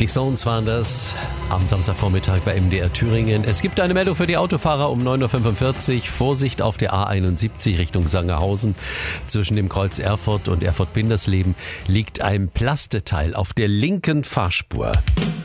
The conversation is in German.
Die Sounds waren das am Samstagvormittag bei MDR Thüringen. Es gibt eine Meldung für die Autofahrer um 9.45 Uhr. Vorsicht auf der A71 Richtung Sangerhausen. Zwischen dem Kreuz Erfurt und Erfurt-Bindersleben liegt ein Plasteteil auf der linken Fahrspur.